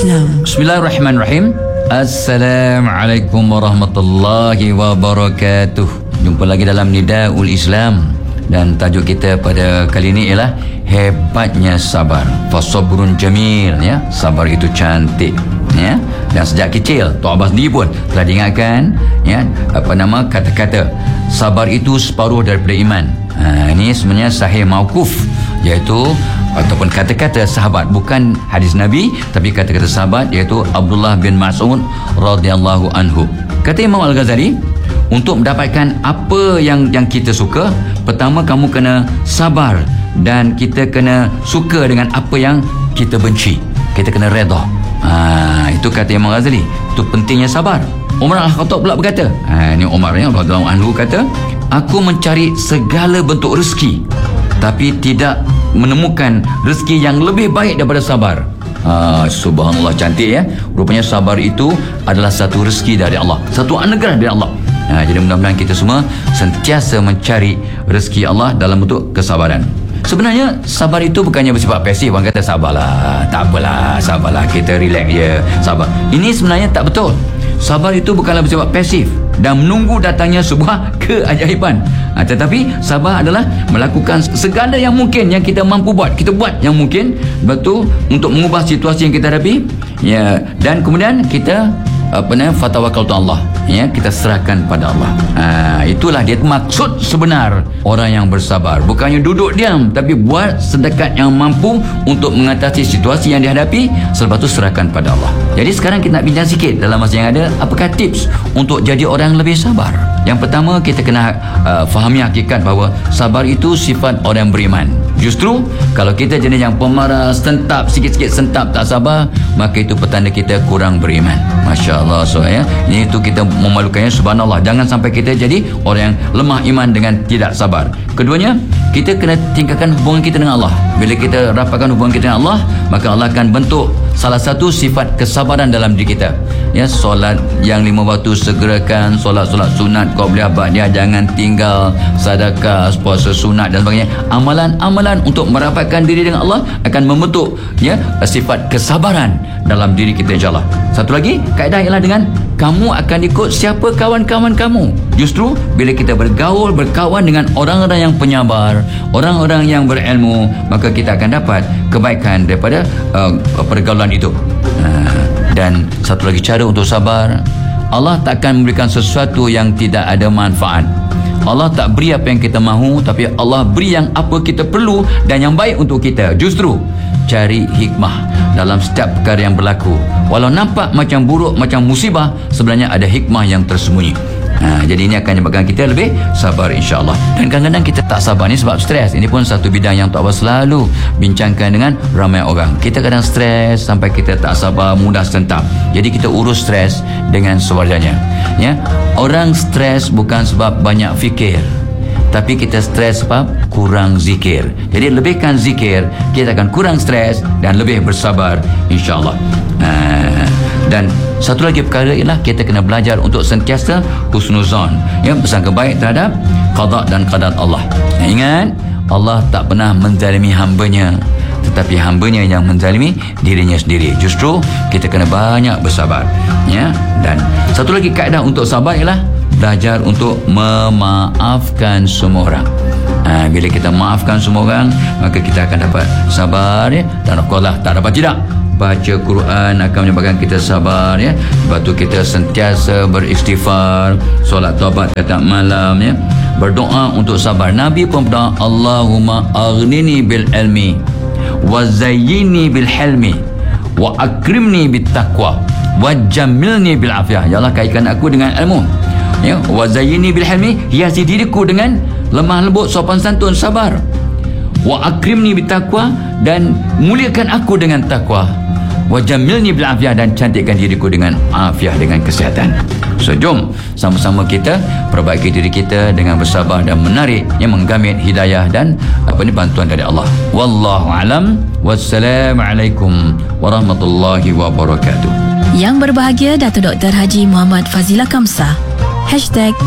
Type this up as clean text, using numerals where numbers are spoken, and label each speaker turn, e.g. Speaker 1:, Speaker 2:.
Speaker 1: Islam.
Speaker 2: Bismillahirrahmanirrahim. Assalamualaikum warahmatullahi wabarakatuh. Jumpa lagi dalam Nidaul Islam, dan tajuk kita pada kali ini ialah hebatnya sabar. Fasabrun jamil, ya. Sabar itu cantik, ya. Dan sejak kecil Tok Abbas sendiri pun telah diingatkan, ya, kata-kata sabar itu separuh daripada iman. Ini sebenarnya sahih mauquf, iaitu ataupun kata-kata sahabat, bukan hadis Nabi, tapi kata-kata sahabat, iaitu Abdullah bin Mas'ud radhiyallahu anhu. Kata Imam Al-Ghazali, untuk mendapatkan apa yang kita suka, pertama kamu kena sabar, dan kita kena suka dengan apa yang kita benci. Kita kena redha. Itu kata Imam Ghazali. Itu pentingnya sabar. Umar Al-Khattab pula berkata, ini Umar radhiyallahu anhu kata, aku mencari segala bentuk rezeki, tapi tidak menemukan rezeki yang lebih baik daripada sabar. Subhanallah, cantik, ya. Rupanya sabar itu adalah satu rezeki dari Allah, satu anugerah dari Allah. Jadi mudah-mudahan kita semua sentiasa mencari rezeki Allah dalam bentuk kesabaran. Sebenarnya sabar itu bukannya bersifat pasif. Orang kata sabarlah, tak apalah, sabarlah, kita relax je, sabar. Ini sebenarnya tak betul. Sabar itu bukanlah bersifat pasif dan menunggu datangnya sebuah keajaiban. Tetapi sabar adalah melakukan segala yang mungkin yang kita mampu buat. Kita buat yang mungkin, betul, untuk mengubah situasi yang kita hadapi, ya. Dan kemudian kita fatawakkaltu Allah, ya, kita serahkan pada Allah. Itulah dia maksud sebenar orang yang bersabar. Bukannya duduk diam, tapi buat sedekat yang mampu untuk mengatasi situasi yang dihadapi, selepas itu serahkan pada Allah. Jadi sekarang kita nak bincang sikit dalam masa yang ada, apakah tips untuk jadi orang lebih sabar. Yang pertama, kita kena fahami hakikat bahawa sabar itu sifat orang beriman. Justru kalau kita jenis yang pemarah, sentap, sikit-sikit sentap, tak sabar, maka itu petanda kita kurang beriman. Masya Allah. So, ya, ini tu kita memalukannya, subhanallah. Jangan sampai kita jadi orang yang lemah iman dengan tidak sabar. Keduanya, kita kena tingkatkan hubungan kita dengan Allah. Bila kita rapatkan hubungan kita dengan Allah, maka Allah akan bentuk salah satu sifat kesabaran dalam diri kita. Ya, solat yang 5 waktu segerakan, solat-solat sunat qabliyah ba'diyah jangan tinggal, sedekah, puasa sunat dan sebagainya. Amalan-amalan untuk merapatkan diri dengan Allah akan membentuk, ya, sifat kesabaran dalam diri kita, insya-Allah. Satu lagi kaedah ialah dengan kamu akan ikut siapa kawan-kawan kamu. Justru bila kita bergaul, berkawan dengan orang-orang yang penyabar, orang-orang yang berilmu, maka kita akan dapat kebaikan daripada pergaulan itu. Dan satu lagi cara untuk sabar, Allah tak akan memberikan sesuatu yang tidak ada manfaat. Allah tak beri apa yang kita mahu, tapi Allah beri yang apa kita perlu dan yang baik untuk kita. Justru cari hikmah dalam setiap perkara yang berlaku. Walau nampak macam buruk, macam musibah, sebenarnya ada hikmah yang tersembunyi. Jadi ini akan menyebabkan kita lebih sabar, insya-Allah. Dan kadang-kadang kita tak sabar ni sebab stres. Ini pun satu bidang yang Tok Abbas selalu bincangkan dengan ramai orang. Kita kadang stres sampai kita tak sabar, mudah sentap. Jadi kita urus stres dengan sewajarnya, ya. Orang stres bukan sebab banyak fikir, tapi kita stres sebab kurang zikir. Jadi lebihkan zikir, kita akan kurang stres dan lebih bersabar, insya-Allah. Dan satu lagi perkara ialah kita kena belajar untuk sentiasa husnuzon, ya, bersangka baik terhadap qada dan qadar Allah. Ingat, Allah tak pernah menzalimi hambanya, tetapi hambanya yang menzalimi dirinya sendiri. Justru kita kena banyak bersabar, ya. Dan satu lagi kaedah untuk sabar ialah belajar untuk memaafkan semua orang. Bila kita maafkan semua orang, maka kita akan dapat sabar, ya. Dan Allah tak dapat tidak, baca Quran akan menyebabkan kita sabar, ya. Sebab tu kita sentiasa beristighfar, solat taubat setiap malam, ya. Berdoa untuk sabar. Nabi pun berdoa, Allahumma aghnini bil ilmi wa zayyini bil hilmi wa akrimni bit taqwa wa jammilni bil afiyah. Ya Allah, kaitkan aku dengan ilmu, ya, wa zayyini bil hilmi, hiasi diriku dengan lemah lembut, sopan santun, sabar. Wa akrimni bit taqwa, dan muliakan aku dengan takwa. Wa jamilni bil afiyah, dan cantikkan diriku dengan afiah, dengan kesihatan. So jom sama-sama kita perbaiki diri kita dengan bersabar dan menarik yang menggamit hidayah dan bantuan dari Allah. Wallahu alam. Wassalamualaikum warahmatullahi wabarakatuh.
Speaker 1: Yang berbahagia Datuk Dr. Haji Muhammad Fazila Kamsah.